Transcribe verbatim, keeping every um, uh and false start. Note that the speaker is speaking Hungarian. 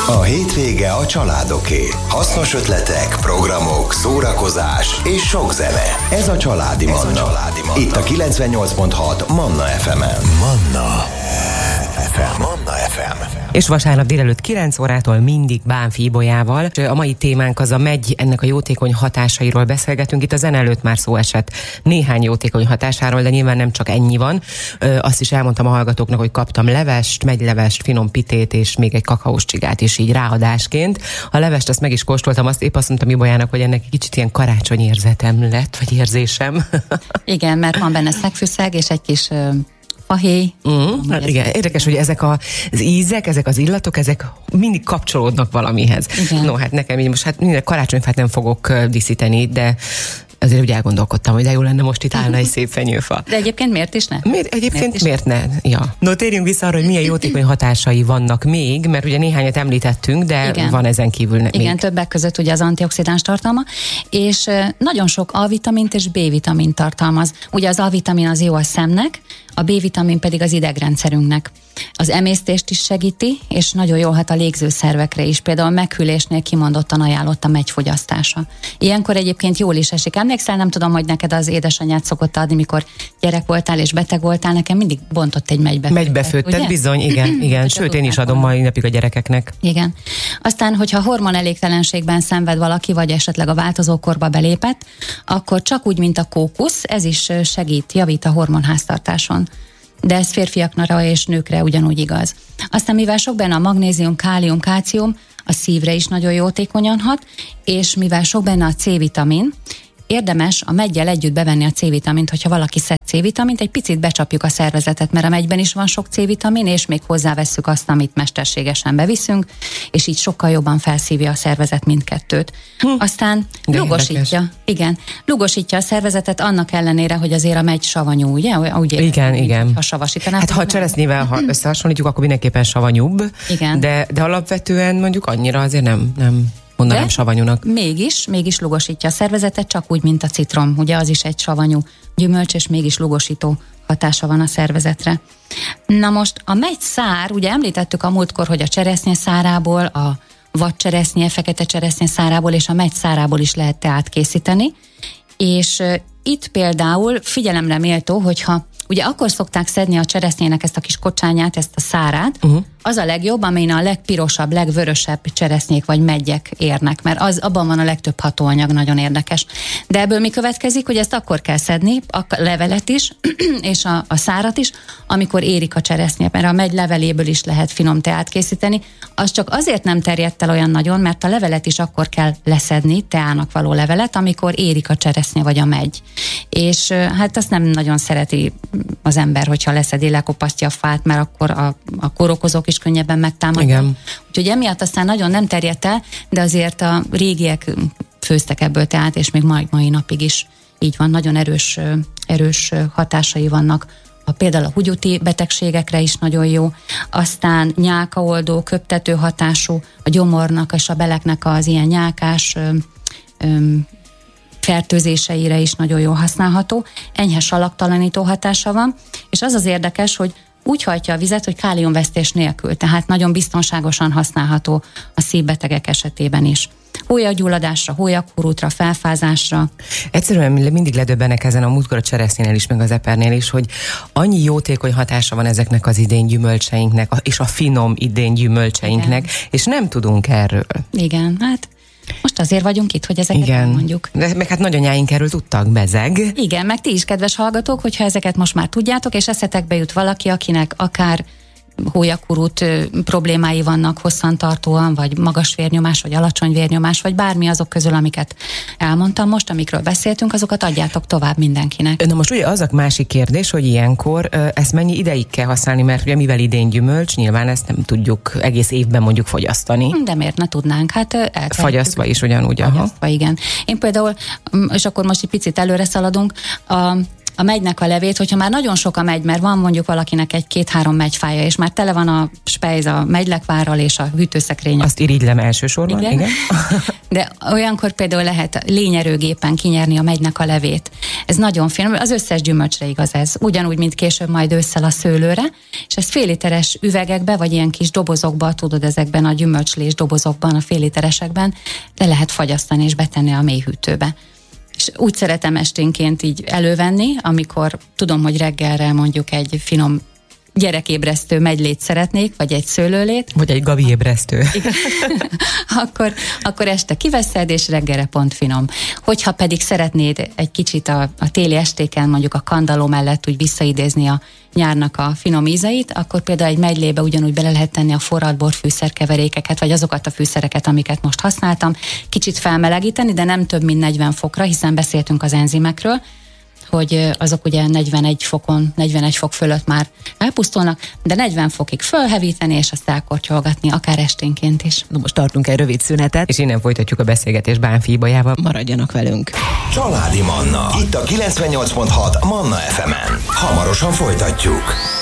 A hétvége a családoké. Hasznos ötletek, programok, szórakozás és sok zene. Ez a Családi Manna. Ez a Családi Manna. Itt a kilencvennyolc pont hat Manna ef emen. Manna ef em. Manna ef em. És vasárnap délelőtt kilenc órától mindig Bánfi Ibolyával. A mai témánk az a megy, ennek a jótékony hatásairól beszélgetünk. Itt a zene előtt már szó esett néhány jótékony hatásáról, de nyilván nem csak ennyi van. Ö, azt is elmondtam a hallgatóknak, hogy kaptam levest, megylevest, finom pitét és még egy kakaós csigát is így ráadásként. A levest azt meg is kóstoltam, azt épp azt mondtam Ibolyának, hogy ennek egy kicsit ilyen karácsony érzetem lett, vagy érzésem. Igen, mert van benne szegfűszeg és egy kis fahéj. Mm, hát igen, érdekes, hogy ezek a, az ízek, ezek az illatok, ezek mindig kapcsolódnak valamihez. Igen. No, hát nekem így most hát minden karácsonyfát nem fogok díszíteni, de azért úgy elgondolkodtam, hogy de jó lenne most itt állna egy szép fenyőfa. De egyébként miért is ne? Miért, egyébként miért, miért ne? Ja. No, térjünk vissza arra, hogy milyen jótékony hatásai vannak még, mert ugye néhányat említettünk, de igen. Van ezen kívül még. Igen, többek között ugye az antioxidáns tartalma, és nagyon sok A-vitamint és B-vitamint tartalmaz. Ugye az A-vitamin az jó a szemnek, a B-vitamin pedig az idegrendszerünknek. Az emésztést is segíti, és nagyon jól hat a légzőszervekre is. Például a meghűlésnél kimondottan ajánlott a megy fogyasztása. Ilyenkor egyébként jól is esik. Emlékszel, nem tudom, hogy neked az édesanyád szokott adni, mikor gyerek voltál és beteg voltál, nekem mindig bontott egy megybe. Megybefőtted, bizony, igen, igen. Sőt, én is adom mai napig a gyerekeknek. Igen. Aztán, hogyha hormon elégtelenségben szenved valaki, vagy esetleg a változókorba belépett, akkor csak úgy, mint a kókusz, ez is segít, javít a hormonháztartáson. De ez férfiakra és nőkre ugyanúgy igaz. Aztán mivel sok benne a magnézium, kálium, kálcium, a szívre is nagyon jótékonyan hat, és mivel sok benne a C-vitamin, érdemes a meggyel együtt bevenni a C-vitamint, hogyha valaki szed C-vitamint, egy picit becsapjuk a szervezetet, mert a megyben is van sok C-vitamin, és még hozzávesszük azt, amit mesterségesen beviszünk, és így sokkal jobban felszívja a szervezet mindkettőt. Hm. Aztán de lugosítja. Érdekes. Igen, lugosítja a szervezetet annak ellenére, hogy azért a megy savanyú, ugye? Úgy igen, igen. igen. Ha savasítaná. Hát ha a cseresznyével ha összehasonlítjuk, akkor mindenképpen savanyúbb, igen. De, de alapvetően mondjuk annyira azért nem... nem. mondanám de savanyúnak. Mégis, mégis lugosítja a szervezetet, csak úgy, mint a citrom. Ugye az is egy savanyú gyümölcs, és mégis lugosító hatása van a szervezetre. Na most a megyszár, ugye említettük a múltkor, hogy a cseresznye szárából, a vadcseresznye, fekete cseresznye szárából és a megyszárából is lehet teát készíteni, és uh, itt például figyelemre méltó, hogyha ugye akkor szokták szedni a cseresznyének ezt a kis kocsányát, ezt a szárát, uh-huh. az a legjobb, amin a legpirosabb, legvörösebb cseresznyék vagy meggyek érnek, mert az, abban van a legtöbb hatóanyag, nagyon érdekes. De ebből mi következik, hogy ezt akkor kell szedni, a levelet is, és a, a szárat is, amikor érik a cseresznye, mert a megy leveléből is lehet finom teát készíteni. Az csak azért nem terjedt el olyan nagyon, mert a levelet is akkor kell leszedni, teának való levelet, amikor érik a cseresznye vagy a megy. És hát azt nem nagyon szereti az ember, hogyha leszedi, lekopasztja a fát, mert akkor a, a kórokozók is könnyebben megtámadják. Úgyhogy emiatt aztán nagyon nem terjedt el, de azért a régiek főztek ebből teát, és még mai, mai napig is így van, nagyon erős, erős hatásai vannak. A, például a húgyúti betegségekre is nagyon jó, aztán nyálkaoldó, köptető hatású, a gyomornak és a beleknek az ilyen nyálkás ö, ö, fertőzéseire is nagyon jól használható, enyhe salaktalanító hatása van, és az az érdekes, hogy úgy hajtja a vizet, hogy káliumvesztés nélkül, tehát nagyon biztonságosan használható a szívbetegek esetében is. Hólyaggyulladásra, hólyaghurútra, felfázásra. Egyszerűen mindig ledöbbenek ezen a múltkor a cseresznyénél is, meg az epernél is, hogy annyi jótékony hatása van ezeknek az idén gyümölcseinknek, és a finom idén gyümölcseinknek, igen. És nem tudunk erről. Igen, hát most azért vagyunk itt, hogy ezeket igen. mondjuk. De meg hát nagyanyáink erről tudtak, bezeg. Igen, meg ti is, kedves hallgatók, hogyha ezeket most már tudjátok, és eszetekbe jut valaki, akinek akár hólyaghurút problémái vannak hosszantartóan, vagy magas vérnyomás, vagy alacsony vérnyomás, vagy bármi azok közül, amiket elmondtam most, amikről beszéltünk, azokat adjátok tovább mindenkinek. Na most ugye az a másik kérdés, hogy ilyenkor ezt mennyi ideig kell használni, mert ugye mivel idén gyümölcs, nyilván ezt nem tudjuk egész évben mondjuk fogyasztani. De miért ne tudnánk? Hát eltehetjük. Fagyasztva is ugyanúgy. Fagyasztva, aha. Igen. Én például, és akkor most egy picit előre szaladunk, a a megynek a levét, hogyha már nagyon sok a megy, mert van mondjuk valakinek egy két-három megyfája, és már tele van a spejz a megylekvárral és a hűtőszekrény. Azt irigylem elsősorban, igen. igen. De olyankor például lehet lényerőgépen kinyerni a megynek a levét. Ez nagyon finom, az összes gyümölcsre igaz ez. Ugyanúgy, mint később majd ősszel a szőlőre, és ezt fél literes üvegekbe, vagy ilyen kis dobozokba, tudod, ezekben a gyümölcslés dobozokban, a fél literesekben, le lehet fagyasztani és betenni a mélyhűtőbe. És úgy szeretem esténként így elővenni, amikor tudom, hogy reggelre mondjuk egy finom gyerekébresztő megylét szeretnék, vagy egy szőlőlét. Vagy egy gavi ébresztő. akkor, akkor este kiveszed, és reggelre pont finom. Hogyha pedig szeretnéd egy kicsit a, a téli estéken, mondjuk a kandalló mellett úgy visszaidézni a nyárnak a finom ízeit, akkor például egy megylébe ugyanúgy bele lehet tenni a forradbor fűszerkeverékeket, vagy azokat a fűszereket, amiket most használtam, kicsit felmelegíteni, de nem több mint negyven fokra, hiszen beszéltünk az enzimekről, hogy azok ugye negyvenegy fokon, negyvenegy fok fölött már elpusztulnak, de negyven fokig fölhevíteni, és azt elkortyolgatni, akár esténként is. Na most tartunk egy rövid szünetet, és innen folytatjuk a beszélgetést Bánffy Ibolyával. Maradjanak velünk. Családi Manna. Itt a kilencvennyolc pont hat Manna ef emen. Hamarosan folytatjuk.